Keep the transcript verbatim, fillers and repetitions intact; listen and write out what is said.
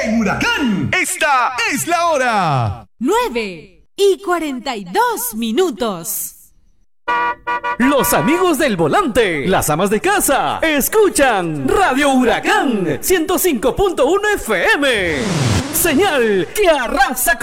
En Huracán, esta es la hora. nueve y cuarenta y dos minutos. Los amigos del volante, las amas de casa, escuchan Radio Huracán ciento cinco punto uno F M. Señal que arrasa con